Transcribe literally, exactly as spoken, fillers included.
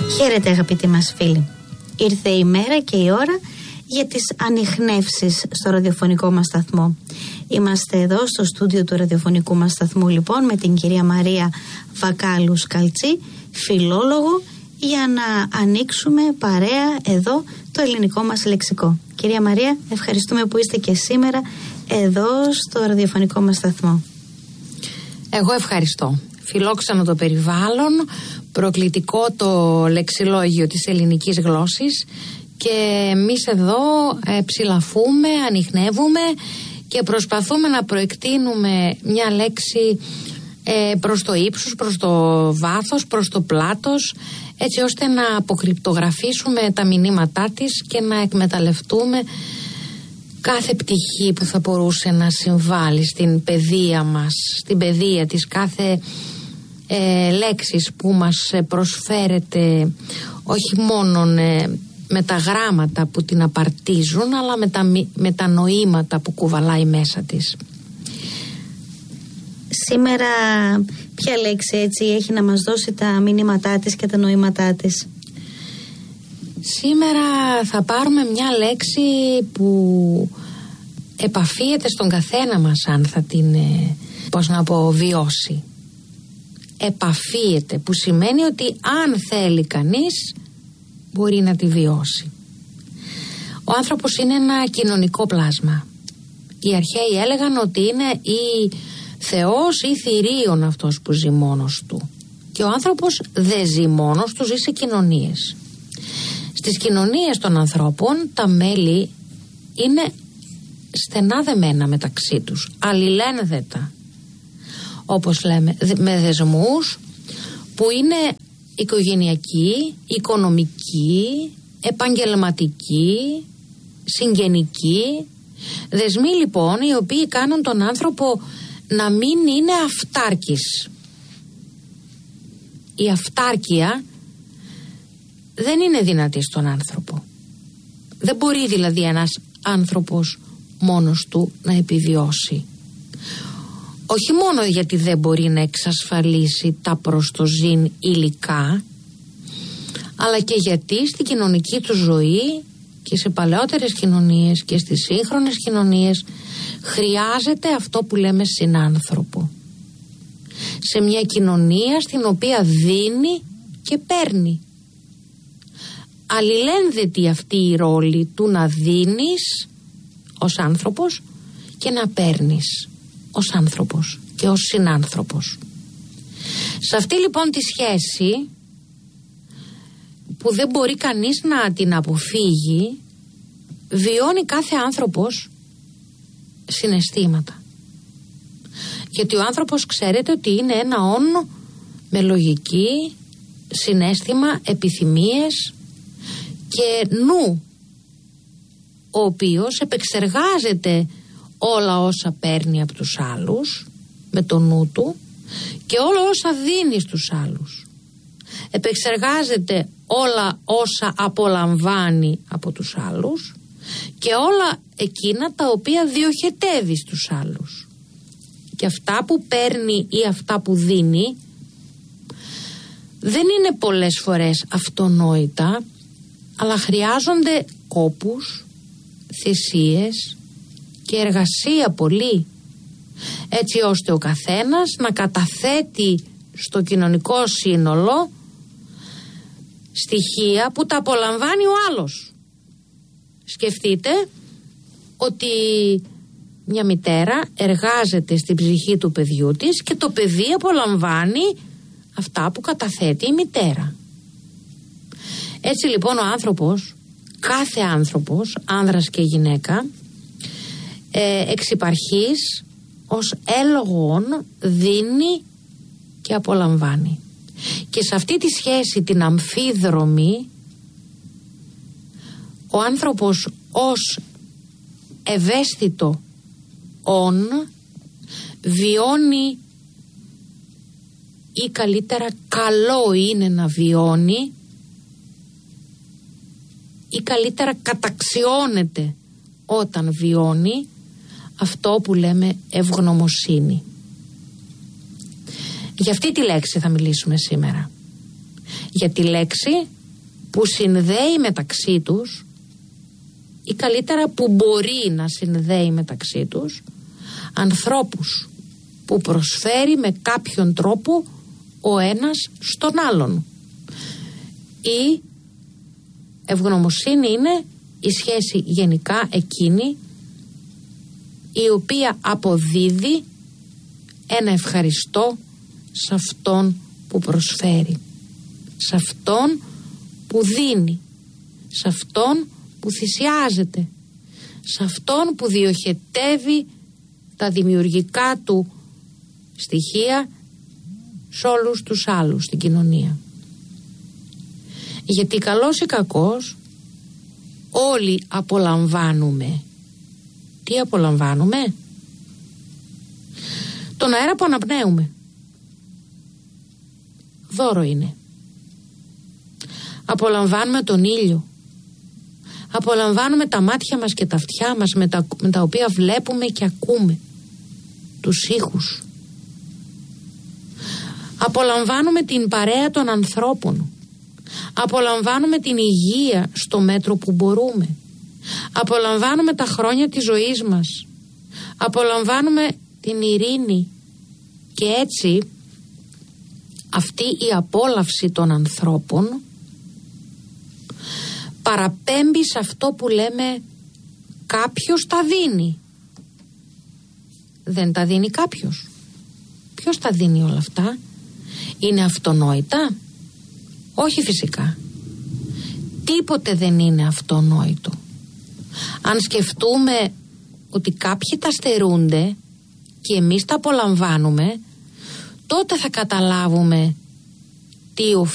Χαίρετε αγαπητοί μας φίλοι. Ήρθε η μέρα και η ώρα για τις ανιχνεύσεις στο ραδιοφωνικό μας σταθμό. Είμαστε εδώ στο στούντιο του ραδιοφωνικού μας σταθμού λοιπόν με την κυρία Μαρία Βακάλου Σκαλτσή, φιλόλογο, για να ανοίξουμε παρέα εδώ το ελληνικό μας λεξικό. Κυρία Μαρία, ευχαριστούμε που είστε και σήμερα εδώ στο ραδιοφωνικό μας σταθμό. Εγώ ευχαριστώ. Φιλόξενο το περιβάλλον, προκλητικό το λεξιλόγιο της ελληνικής γλώσσης και εμείς εδώ ε, ψηλαφούμε, ανιχνεύουμε και προσπαθούμε να προεκτείνουμε μια λέξη ε, προς το ύψος, προς το βάθος, προς το πλάτος, έτσι ώστε να αποκρυπτογραφήσουμε τα μηνύματά της και να εκμεταλλευτούμε κάθε πτυχή που θα μπορούσε να συμβάλλει στην παιδεία μας, στην παιδεία της κάθε ε, λέξης που μας προσφέρεται, όχι μόνο ε, με τα γράμματα που την απαρτίζουν, αλλά με τα, με τα νοήματα που κουβαλάει μέσα της. Σήμερα ποια λέξη έτσι έχει να μας δώσει τα μηνύματά της και τα νοήματά της? Σήμερα θα πάρουμε μια λέξη που επαφίεται στον καθένα μας αν θα την, πώς να πω, βιώσει. Επαφίεται, που σημαίνει ότι αν θέλει κανείς μπορεί να τη βιώσει. Ο άνθρωπος είναι ένα κοινωνικό πλάσμα. Οι αρχαίοι έλεγαν ότι είναι ή Θεός ή θηρίον αυτός που ζει μόνος του. Και ο άνθρωπος δεν ζει μόνος του, ζει σε κοινωνίες. Στις κοινωνίες των ανθρώπων τα μέλη είναι στενά δεμένα μεταξύ τους, αλληλένδετα, όπως λέμε, με δεσμούς που είναι οικογενειακοί, οικονομικοί, επαγγελματικοί, συγγενικοί. Δεσμοί λοιπόν οι οποίοι κάνουν τον άνθρωπο να μην είναι αυτάρκης. Η αυτάρκεια δεν είναι δυνατή στον άνθρωπο. Δεν μπορεί δηλαδή ένας άνθρωπος μόνος του να επιβιώσει. Όχι μόνο γιατί δεν μπορεί να εξασφαλίσει τα προς το ζήν υλικά, αλλά και γιατί στην κοινωνική του ζωή και σε παλαιότερες κοινωνίες και στις σύγχρονες κοινωνίες χρειάζεται αυτό που λέμε συνάνθρωπο. Σε μια κοινωνία στην οποία δίνει και παίρνει. Αλληλένδετη αυτή η ρόλη του να δίνεις ως άνθρωπος και να παίρνεις ως άνθρωπος και ως συνάνθρωπος. Σε αυτή λοιπόν τη σχέση που δεν μπορεί κανείς να την αποφύγει, βιώνει κάθε άνθρωπος συναισθήματα. Γιατί ο άνθρωπος ξέρετε ότι είναι ένα όν με λογική, συναίσθημα, επιθυμίες και νου, ο οποίος επεξεργάζεται όλα όσα παίρνει από τους άλλους με το νου του και όλα όσα δίνει στους άλλους. Επεξεργάζεται όλα όσα απολαμβάνει από τους άλλους και όλα εκείνα τα οποία διοχετεύει στους άλλους. Και αυτά που παίρνει ή αυτά που δίνει δεν είναι πολλές φορές αυτονόητα, αλλά χρειάζονται κόπους, θυσίες και εργασία πολύ, έτσι ώστε ο καθένας να καταθέτει στο κοινωνικό σύνολο στοιχεία που τα απολαμβάνει ο άλλος. Σκεφτείτε ότι μια μητέρα εργάζεται στην ψυχή του παιδιού της και το παιδί απολαμβάνει αυτά που καταθέτει η μητέρα. Έτσι λοιπόν ο άνθρωπος, κάθε άνθρωπος, άνδρας και γυναίκα, ε, εξ υπαρχής ως έλογον δίνει και απολαμβάνει. Και σε αυτή τη σχέση την αμφίδρομη, ο άνθρωπος ως ευαίσθητο ον βιώνει, ή καλύτερα καλό είναι να βιώνει, ή καλύτερα καταξιώνεται όταν βιώνει αυτό που λέμε ευγνωμοσύνη. Για αυτή τη λέξη θα μιλήσουμε σήμερα. Για τη λέξη που συνδέει μεταξύ τους, ή καλύτερα που μπορεί να συνδέει μεταξύ τους ανθρώπους που προσφέρει με κάποιον τρόπο ο ένας στον άλλον. Η ευγνωμοσύνη είναι η σχέση γενικά εκείνη η οποία αποδίδει ένα ευχαριστώ σε αυτόν που προσφέρει, σε αυτόν που δίνει, σε αυτόν που θυσιάζεται, σε αυτόν που διοχετεύει τα δημιουργικά του στοιχεία σε όλους τους άλλους στην κοινωνία. Γιατί καλός ή κακός όλοι απολαμβάνουμε. Τι απολαμβάνουμε? Τον αέρα που αναπνέουμε. Δώρο είναι. Απολαμβάνουμε τον ήλιο. Απολαμβάνουμε τα μάτια μας και τα αυτιά μας με τα, με τα οποία βλέπουμε και ακούμε τους ήχους. Απολαμβάνουμε την παρέα των ανθρώπων. Απολαμβάνουμε την υγεία στο μέτρο που μπορούμε. Απολαμβάνουμε τα χρόνια της ζωής μας. Απολαμβάνουμε την ειρήνη. Και έτσι αυτή η απόλαυση των ανθρώπων παραπέμπει σε αυτό που λέμε κάποιος τα δίνει. Δεν τα δίνει κάποιος. Ποιος τα δίνει όλα αυτά? Είναι αυτονόητα? Όχι φυσικά. Τίποτε δεν είναι αυτονόητο. Αν σκεφτούμε ότι κάποιοι τα στερούνται και εμείς τα απολαμβάνουμε, τότε θα καταλάβουμε τι οφείλει